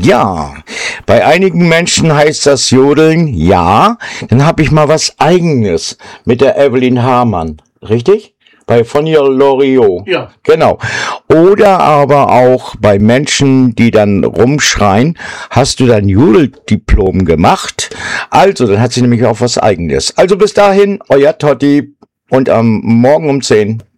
Ja, bei einigen Menschen heißt das Jodeln, ja. Dann habe ich mal was Eigenes mit der Evelyn Hamann, richtig? Bei Fonia Loriot. Ja. Genau. Oder aber auch bei Menschen, die dann rumschreien, hast du dein Jodeldiplom gemacht? Also, dann hat sie nämlich auch was Eigenes. Also bis dahin, euer Totti und am Morgen um 10.